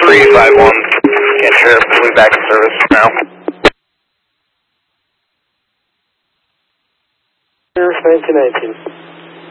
351. Can't share. We'll be back in service now. Air 1919.